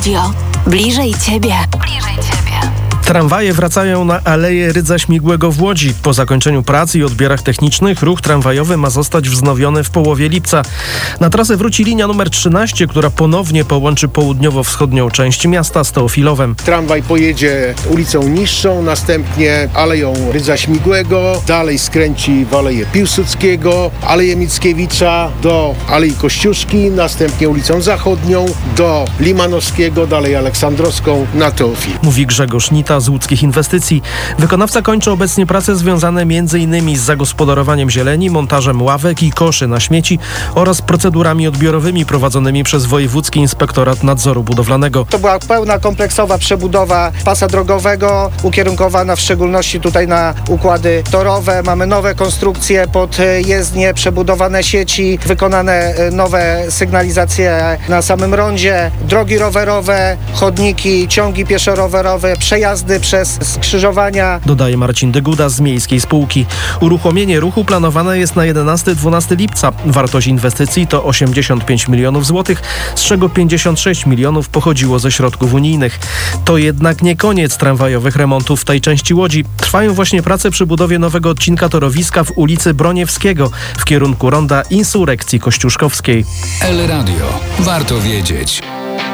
Radio. Bliżej Ciebie. Tramwaje wracają na Aleję Rydza Śmigłego w Łodzi. Po zakończeniu prac i odbierach technicznych ruch tramwajowy ma zostać wznowiony w połowie lipca. Na trasę wróci linia numer 13, która ponownie połączy południowo-wschodnią część miasta z Teofilowem. Tramwaj pojedzie ulicą Niższą, następnie Aleją Rydza Śmigłego, dalej skręci w Aleję Piłsudskiego, Aleję Mickiewicza do Alei Kościuszki, następnie ulicą Zachodnią do Limanowskiego, dalej Aleksandrowską na Teofil. Mówi Grzegorz Nita z Łódzkich Inwestycji. Wykonawca kończy obecnie prace związane m.in. z zagospodarowaniem zieleni, montażem ławek i koszy na śmieci oraz procedurami odbiorowymi prowadzonymi przez Wojewódzki Inspektorat Nadzoru Budowlanego. To była pełna, kompleksowa przebudowa pasa drogowego, ukierunkowana w szczególności tutaj na układy torowe. Mamy nowe konstrukcje pod jezdnie, przebudowane sieci, wykonane nowe sygnalizacje na samym rondzie, drogi rowerowe, chodniki, ciągi pieszo-rowerowe, przejazdy przez skrzyżowania. Dodaje Marcin Dyguda z Miejskiej Spółki. Uruchomienie ruchu planowane jest na 11-12 lipca. Wartość inwestycji to 85 milionów złotych, z czego 56 milionów pochodziło ze środków unijnych. To jednak nie koniec tramwajowych remontów w tej części Łodzi. Trwają właśnie prace przy budowie nowego odcinka torowiska w ulicy Broniewskiego w kierunku ronda Insurrekcji Kościuszkowskiej. El Radio. Warto wiedzieć.